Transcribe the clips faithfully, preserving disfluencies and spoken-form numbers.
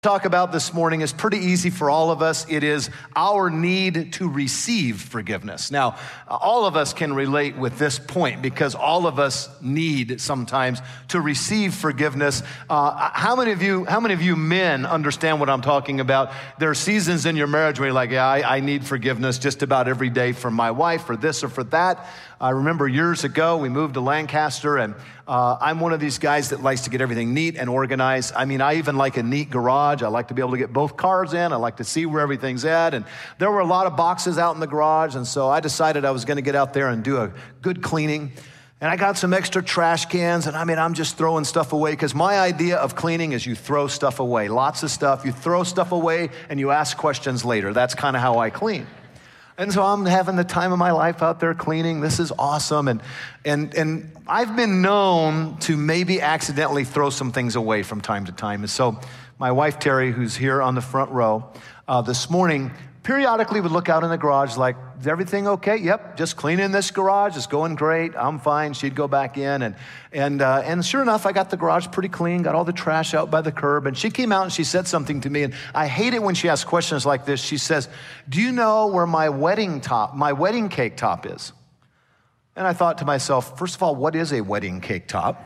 Talk about this morning is pretty easy for all of us. It is our need to receive forgiveness. Now, all of us can relate with this point because all of us need sometimes to receive forgiveness. Uh, how many of you, how many of you men understand what I'm talking about? There are seasons in your marriage where you're like, yeah, I, I need forgiveness just about every day from my wife for this or for that. I remember years ago, we moved to Lancaster, and uh, I'm one of these guys that likes to get everything neat and organized. I mean, I even like a neat garage. I like to be able to get both cars in. I like to see where everything's at. And there were a lot of boxes out in the garage, and so I decided I was going to get out there and do a good cleaning. And I got some extra trash cans, and I mean, I'm just throwing stuff away because my idea of cleaning is you throw stuff away. Lots of stuff. You throw stuff away, and you ask questions later. That's kind of how I clean. And so I'm having the time of my life out there cleaning. This is awesome. And and and I've been known to maybe accidentally throw some things away from time to time. And so my wife, Terry, who's here on the front row, uh, this morning, periodically would look out in the garage like, is everything okay? Yep, just cleaning this garage. It's going great. I'm fine. She'd go back in. And and uh, and sure enough, I got the garage pretty clean, got all the trash out by the curb. And she came out and she said something to me. And I hate it when she asks questions like this. She says, do you know where my wedding top, my wedding cake top is? And I thought to myself, first of all, what is a wedding cake top?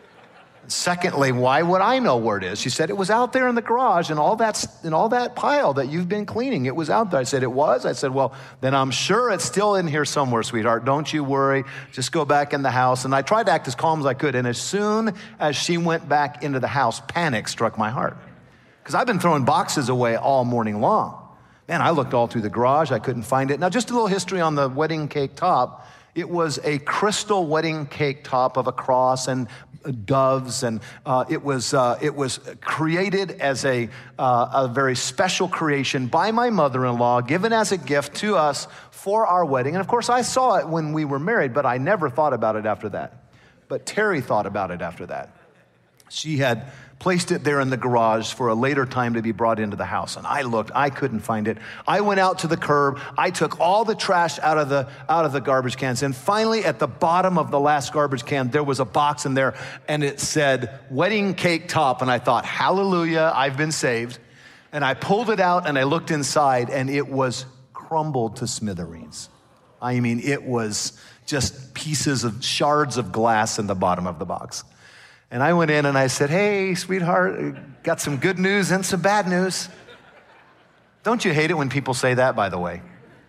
Secondly, why would I know where it is? She said, it was out there in the garage and all that, in all that pile that you've been cleaning. It was out there. I said, it was? I said, well, then I'm sure it's still in here somewhere, sweetheart. Don't you worry. Just go back in the house. And I tried to act as calm as I could. And as soon as she went back into the house, panic struck my heart. Because I've been throwing boxes away all morning long. Man, I looked all through the garage. I couldn't find it. Now, just a little history on the wedding cake top. It was a crystal wedding cake top of a cross and doves, and uh, it was uh, it was created as a uh, a very special creation by my mother-in-law, given as a gift to us for our wedding. And of course, I saw it when we were married, but I never thought about it after that. But Terry thought about it after that. She had placed it there in the garage for a later time to be brought into the house. And I looked, I couldn't find it. I went out to the curb. I took all the trash out of the out of the garbage cans. And finally, at the bottom of the last garbage can, there was a box in there, and it said, wedding cake top. And I thought, hallelujah, I've been saved. And I pulled it out, and I looked inside, and it was crumbled to smithereens. I mean, it was just pieces of shards of glass in the bottom of the box. And I went in and I said, hey, sweetheart, got some good news and some bad news. Don't you hate it when people say that, by the way?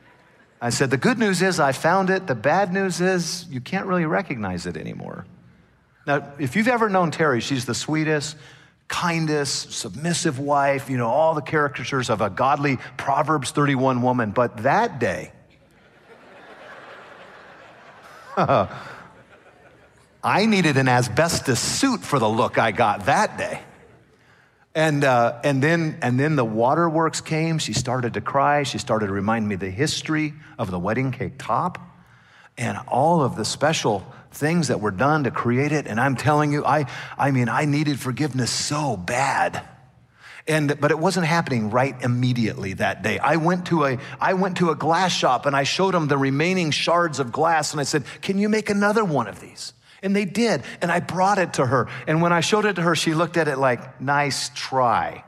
I said, the good news is I found it. The bad news is you can't really recognize it anymore. Now, if you've ever known Terry, she's the sweetest, kindest, submissive wife, you know, all the caricatures of a godly Proverbs thirty-one woman. But that day, I needed an asbestos suit for the look I got that day. And uh, and then and then the waterworks came. She started to cry. She started to remind me the history of the wedding cake top and all of the special things that were done to create it. And I'm telling you, I I mean, I needed forgiveness so bad. And, but it wasn't happening right immediately that day. I went to a, I went to a glass shop and I showed them the remaining shards of glass. And I said, can you make another one of these? And they did, and I brought it to her. And when I showed it to her, she looked at it like, nice try.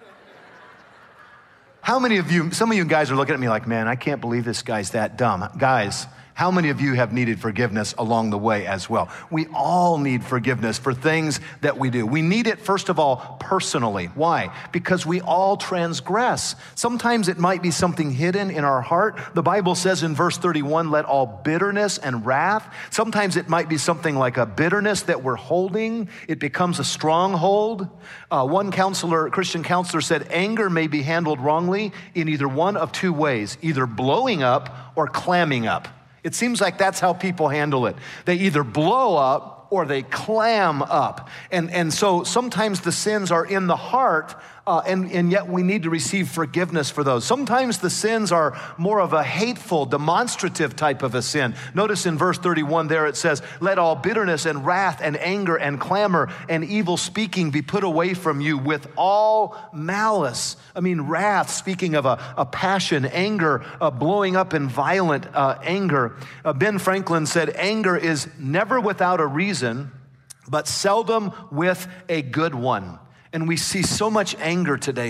How many of you, some of you guys are looking at me like, man, I can't believe this guy's that dumb. Guys, how many of you have needed forgiveness along the way as well? We all need forgiveness for things that we do. We need it, first of all, personally. Why? Because we all transgress. Sometimes it might be something hidden in our heart. The Bible says in verse thirty-one, let all bitterness and wrath. Sometimes it might be something like a bitterness that we're holding. It becomes a stronghold. Uh, one counselor, Christian counselor said, anger may be handled wrongly in either one of two ways, either blowing up or clamming up. It seems like that's how people handle it. They either blow up or they clam up. And, and so sometimes the sins are in the heart, uh, and, and yet we need to receive forgiveness for those. Sometimes the sins are more of a hateful, demonstrative type of a sin. Notice in verse thirty-one there it says, let all bitterness and wrath and anger and clamor and evil speaking be put away from you with all malice. I mean, wrath, speaking of a, a passion, anger, uh, blowing up in violent uh, anger. Uh, Ben Franklin said, anger is never without a reason, but seldom with a good one. And we see so much anger today